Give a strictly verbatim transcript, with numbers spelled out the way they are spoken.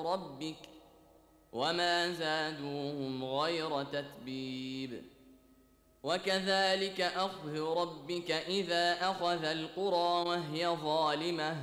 ربك وما زادوهم غير تتبيب. وكذلك أخذ ربك إذا أخذ القرى وهي ظالمة